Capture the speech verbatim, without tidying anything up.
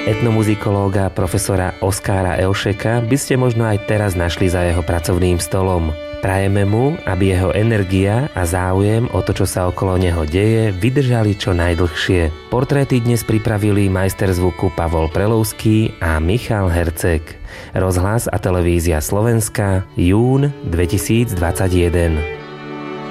Etnomuzikológa profesora Oskára Elšeka by ste možno aj teraz našli za jeho pracovným stolom. Prajeme mu, aby jeho energia a záujem o to, čo sa okolo neho deje, vydržali čo najdlhšie. Portréty dnes pripravili majster zvuku Pavol Prelovský a Michal Herceg. Rozhlas a televízia Slovenska, jún dvetisícdvadsaťjeden.